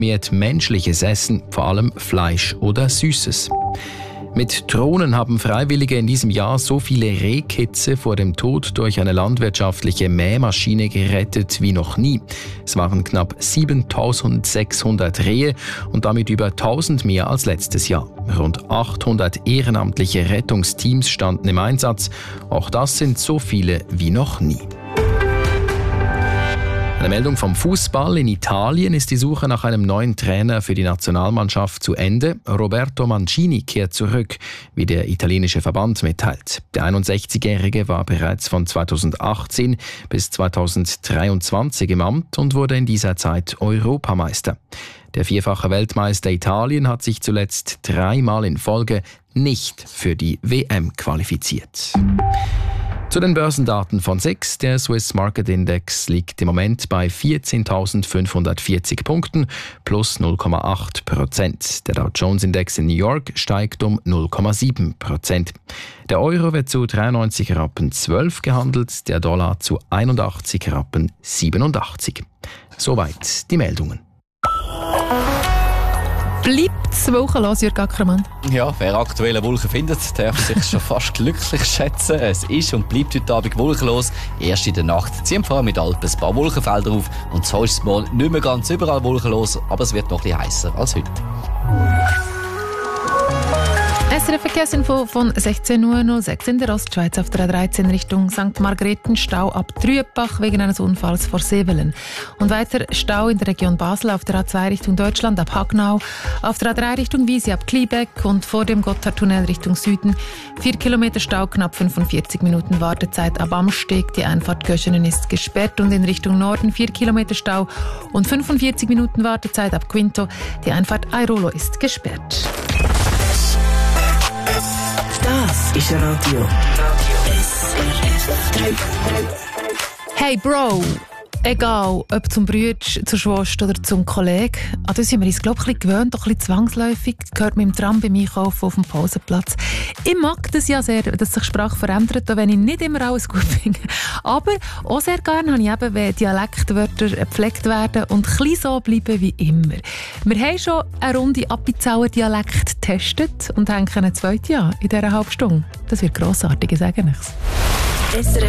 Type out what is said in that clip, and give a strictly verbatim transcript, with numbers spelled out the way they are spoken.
minimiert menschliches Essen, vor allem Fleisch oder Süßes. Mit Drohnen haben Freiwillige in diesem Jahr so viele Rehkitze vor dem Tod durch eine landwirtschaftliche Mähmaschine gerettet wie noch nie. Es waren knapp siebentausendsechshundert Rehe und damit über tausend mehr als letztes Jahr. Rund achthundert ehrenamtliche Rettungsteams standen im Einsatz. Auch das sind so viele wie noch nie. Eine Meldung vom Fußball. In Italien ist die Suche nach einem neuen Trainer für die Nationalmannschaft zu Ende. Roberto Mancini kehrt zurück, wie der italienische Verband mitteilt. Der einundsechzigjährige war bereits von zweitausendachtzehn bis zweitausenddreiundzwanzig im Amt und wurde in dieser Zeit Europameister. Der vierfache Weltmeister Italien hat sich zuletzt dreimal in Folge nicht für die W M qualifiziert. Zu den Börsendaten von S I X. Der Swiss Market Index liegt im Moment bei vierzehntausendfünfhundertvierzig Punkten, plus null Komma acht Prozent. Der Dow Jones Index in New York steigt um null Komma sieben Prozent. Der Euro wird zu dreiundneunzig Rappen zwölf gehandelt, der Dollar zu einundachtzig Rappen siebenundachtzig. Soweit die Meldungen. Bleibt's wolkenlos, Jürg Ackermann? Ja, wer aktuelle Wolken findet, darf sich schon fast glücklich schätzen. Es ist und bleibt heute Abend wolkenlos. Erst in der Nacht ziehen vor allem mit Alpen ein paar Wolkenfelder auf und so ist es mal nicht mehr ganz überall wolkenlos, aber es wird noch ein bisschen heißer als heute. S R F-Verkehrsinfo von sechzehn Uhr null sechs in der Ostschweiz auf der A dreizehn Richtung Sankt Margrethen, Stau ab Trüebach wegen eines Unfalls vor Sevelen. Und weiter Stau in der Region Basel auf der A zwei Richtung Deutschland ab Hagnau, auf der A drei Richtung Wiesi ab Kliebeck und vor dem Gotthardtunnel Richtung Süden. vier Kilometer Stau, knapp fünfundvierzig Minuten Wartezeit ab Amsteg. Die Einfahrt Göschenen ist gesperrt und in Richtung Norden vier Kilometer Stau und fünfundvierzig Minuten Wartezeit ab Quinto. Die Einfahrt Airolo ist gesperrt. Das ist Radio. S R F. Hey Bro, egal ob zum Bruder, zur Schwester oder zum Kollegen, an das sind wir uns, glaube ich, ein bisschen gewöhnt, auch ein bisschen zwangsläufig. Das gehört mir im Tram beim Einkaufen auf dem Pausenplatz. Ich mag das ja sehr, dass sich Sprache verändert, auch wenn ich nicht immer alles gut finde. Aber auch sehr gerne habe ich eben, wenn Dialektwörter gepflegt werden und ein bisschen so bleiben wie immer. Wir haben schon eine Runde Appenzeller Dialekt getestet und haben ein zweites Jahr in dieser halben Stunde. Das wird grossartig, ich sage nichts. S R